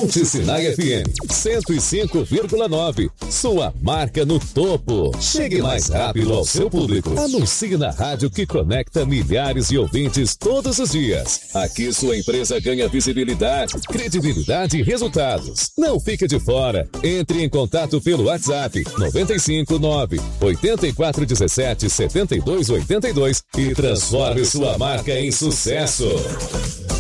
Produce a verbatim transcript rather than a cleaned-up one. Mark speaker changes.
Speaker 1: Ponte Sinai F M cento e cinco vírgula nove. Sua marca no topo. Chegue mais rápido ao seu público. Anuncie na rádio que conecta milhares de ouvintes todos os dias. Aqui sua empresa ganha visibilidade, credibilidade e resultados. Não fique de fora. Entre em contato pelo WhatsApp nove cinco nove, oito quatro um sete, sete dois oito dois e transforme sua marca em sucesso.